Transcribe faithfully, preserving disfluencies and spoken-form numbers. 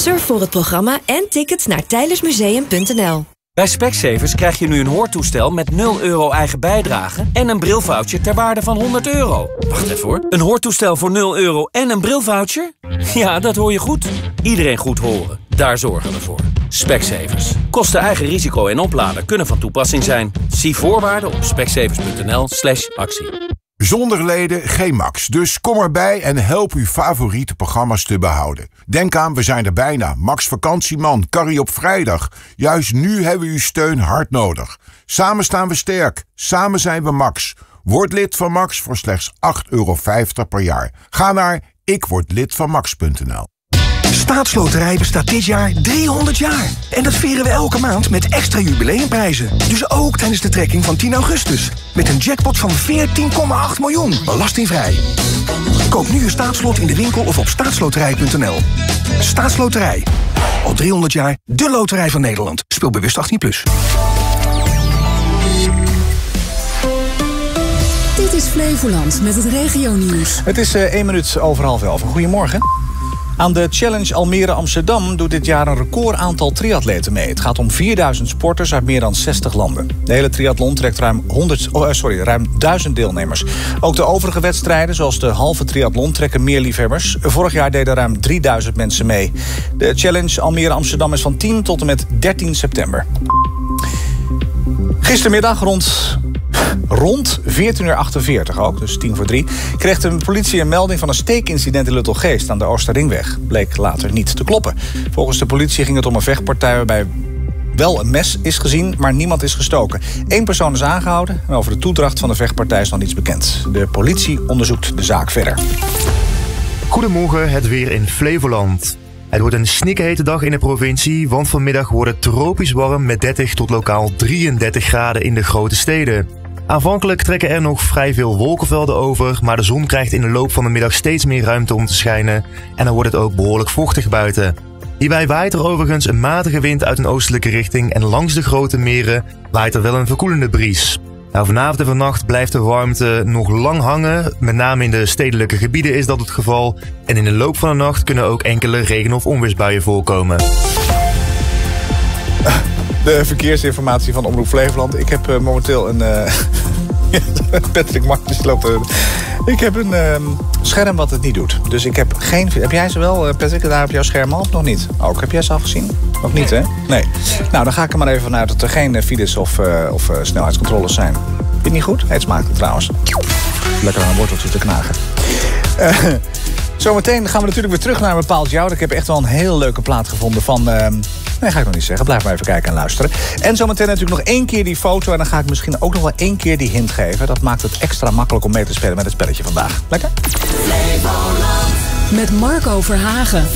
Surf voor het programma en tickets naar tijlersmuseum punt n l. Bij Specsavers krijg je nu een hoortoestel met nul euro eigen bijdrage en een brilvoucher ter waarde van honderd euro. Wacht even hoor. Een hoortoestel voor nul euro en een brilvoucher? Ja, dat hoor je goed. Iedereen goed horen. Daar zorgen we voor. Specsavers. Kosten eigen risico en oplader kunnen van toepassing zijn. Zie voorwaarden op specsavers punt n l slash actie. Zonder leden geen Max, dus kom erbij en help uw favoriete programma's te behouden. Denk aan, we zijn er bijna. Max Vakantieman, Carrie op vrijdag. Juist nu hebben we uw steun hard nodig. Samen staan we sterk, samen zijn we Max. Word lid van Max voor slechts acht euro vijftig per jaar. Ga naar ikwordlidvanmax punt n l. Staatsloterij bestaat dit jaar driehonderd jaar. En dat vieren we elke maand met extra jubileumprijzen. Dus ook tijdens de trekking van tien augustus. Met een jackpot van veertien komma acht miljoen. Belastingvrij. Koop nu je staatslot in de winkel of op staatsloterij punt n l. Staatsloterij. Al driehonderd jaar de loterij van Nederland. Speel bewust achttien plus. Dit is Flevoland met het regionieuws. Het is uh, één minuut over half elf. Goedemorgen. Aan de Challenge Almere Amsterdam doet dit jaar een record aantal triatleten mee. Het gaat om vierduizend sporters uit meer dan zestig landen. De hele triathlon trekt ruim, honderd, oh, sorry, ruim duizend deelnemers. Ook de overige wedstrijden, zoals de halve triathlon, trekken meer liefhebbers. Vorig jaar deden ruim drieduizend mensen mee. De Challenge Almere Amsterdam is van tien tot en met dertien september. Gistermiddag rond... Rond veertien uur achtenveertig ook, dus tien voor drie... kreeg de politie een melding van een steekincident in Luttelgeest aan de Oosterringweg. Bleek later niet te kloppen. Volgens de politie ging het om een vechtpartij waarbij wel een mes is gezien, maar niemand is gestoken. Eén persoon is aangehouden en over de toedracht van de vechtpartij is nog niets bekend. De politie onderzoekt de zaak verder. Goedemorgen, het weer in Flevoland. Het wordt een snikhete dag in de provincie, want vanmiddag wordt het tropisch warm met dertig tot lokaal drieëndertig graden in de grote steden. Aanvankelijk trekken er nog vrij veel wolkenvelden over, maar de zon krijgt in de loop van de middag steeds meer ruimte om te schijnen en dan wordt het ook behoorlijk vochtig buiten. Hierbij waait er overigens een matige wind uit een oostelijke richting en langs de grote meren waait er wel een verkoelende bries. Nou, vanavond en vannacht blijft de warmte nog lang hangen, met name in de stedelijke gebieden is dat het geval. En in de loop van de nacht kunnen ook enkele regen- of onweersbuien voorkomen. De verkeersinformatie van Omroep Flevoland. Ik heb uh, momenteel een... Uh... Patrick Martens loopt er. Ik heb een uh, scherm wat het niet doet. Dus ik heb geen... Heb jij ze wel, uh, Patrick, daar op jouw scherm al of nog niet? Ook, heb jij ze al gezien? Nog niet, hè? Nee. Nou, dan ga ik er maar even vanuit dat er geen uh, files of, uh, of uh, snelheidscontroles zijn. Vind je niet goed? Het smaakt het trouwens. Lekker aan een worteltje te knagen. Uh, Zometeen gaan we natuurlijk weer terug naar een bepaald jou. Ik heb echt wel een heel leuke plaat gevonden van... Uh, nee, ga ik nog niet zeggen. Blijf maar even kijken en luisteren. En zometeen natuurlijk nog één keer die foto. En dan ga ik misschien ook nog wel één keer die hint geven. Dat maakt het extra makkelijk om mee te spelen met het spelletje vandaag. Lekker? Met Marco Verhagen.